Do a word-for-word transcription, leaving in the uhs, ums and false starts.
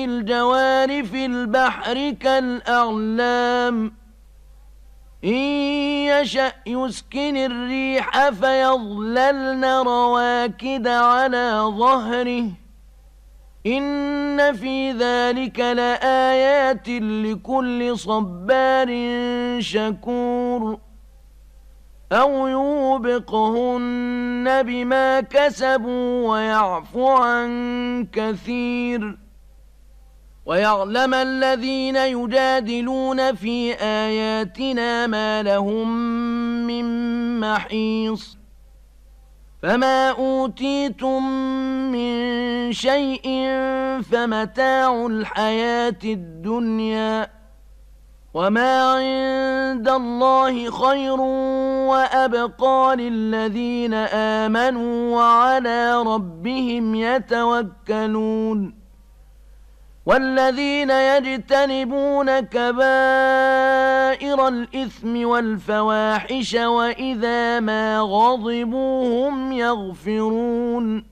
الجوار في البحر كالأعلام إن يشأ يسكن الريح فيظللن رواكد على ظهره إن في ذلك لآيات لكل صبار شكور أو يوبقهن بما كسبوا ويعفو عن كثير ويعلم الذين يجادلون في آياتنا ما لهم من محيص فما أوتيتم من شيء فمتاع الحياة الدنيا وما عند الله خير وأبقى للذين آمنوا وعلى ربهم يتوكلون والذين يجتنبون كبائر الإثم والفواحش وإذا ما غضبوا هم يغفرون